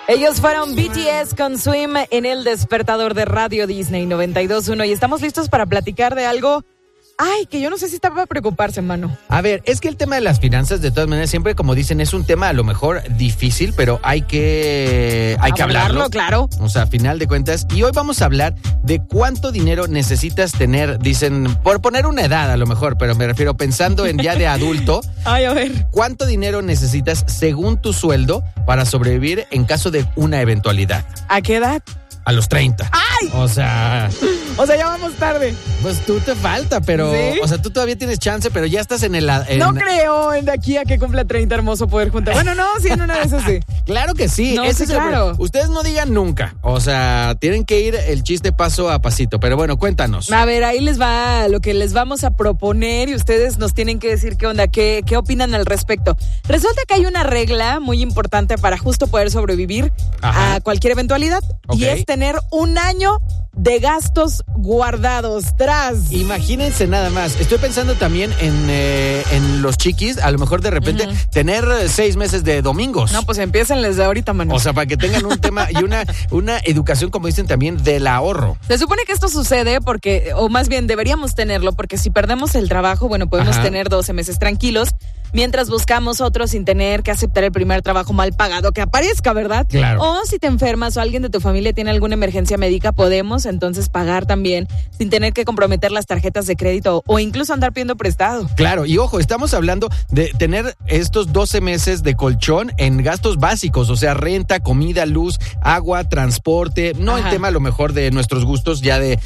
Ellos fueron BTS con Swim en el despertador de Radio Disney 92.1 y estamos listos para platicar de algo. Ay, que yo no sé si está para preocuparse, mano. A ver, es que el tema de las finanzas, de todas maneras, siempre, como dicen, es un tema a lo mejor difícil, pero hay que hablarlo. Claro. O sea, a final de cuentas. Y hoy vamos a hablar de cuánto dinero necesitas tener, dicen, por poner una edad a lo mejor, pero me refiero pensando en ya de adulto. Ay, a ver. ¿Cuánto dinero necesitas según tu sueldo para sobrevivir en caso de una eventualidad? ¿A qué edad? A los 30. ¡Ay! O sea, ya vamos tarde. pues tú te falta, pero... ¿Sí? O sea, tú todavía tienes chance, pero ya estás en el... No creo de aquí a que cumpla 30 hermoso poder juntar. Bueno, no, sí, en una de esas sí. Claro que sí. No, ese sí, es el claro. problema. Ustedes no digan nunca. O sea, tienen que ir el chiste paso a pasito. Pero bueno, cuéntanos. A ver, ahí les va lo que les vamos a proponer y ustedes nos tienen que decir qué onda, qué opinan al respecto. Resulta que hay una regla muy importante para justo poder sobrevivir Ajá. a cualquier eventualidad. Ok. Y es tener un año de gastos guardados tras. Imagínense nada más. Estoy pensando también en los chiquis. A lo mejor de repente tener 6 meses de domingos. No, pues empiécenles de ahorita, mano. O sea, para que tengan un tema y una educación, como dicen también, del ahorro. Se supone que esto sucede porque, o más bien deberíamos tenerlo, porque si perdemos el trabajo, bueno, podemos tener 12 meses tranquilos, mientras buscamos otro sin tener que aceptar el primer trabajo mal pagado que aparezca, ¿verdad? Claro. O si te enfermas o alguien de tu familia tiene alguna emergencia médica, podemos entonces pagar también sin tener que comprometer las tarjetas de crédito o incluso andar pidiendo prestado. Claro, y ojo, estamos hablando de tener estos 12 meses de colchón en gastos básicos, o sea, renta, comida, luz, agua, transporte, no en tema a lo mejor de nuestros gustos ya de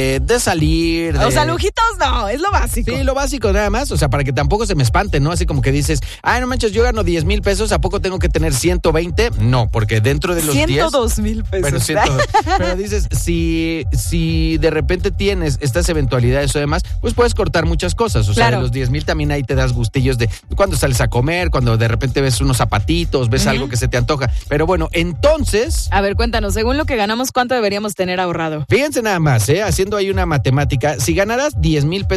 salir. O sea, lujitos no, es lo básico. Sí, lo básico nada más, o sea, para que tampoco se me espante, ¿no? Así como que dices, ay, no manches, yo gano 10,000 pesos, ¿a poco tengo que tener 120? No, porque dentro de los 102,000 pesos. Pero dices, si de repente tienes estas eventualidades o demás, pues puedes cortar muchas cosas. O sea, de los 10,000 también ahí te das gustillos de cuando sales a comer, cuando de repente ves unos zapatitos, ves algo que se te antoja. Pero bueno, entonces... A ver, cuéntanos, según lo que ganamos, ¿cuánto deberíamos tener ahorrado? Fíjense nada más, haciendo ahí una matemática, si ganaras 10,000 pesos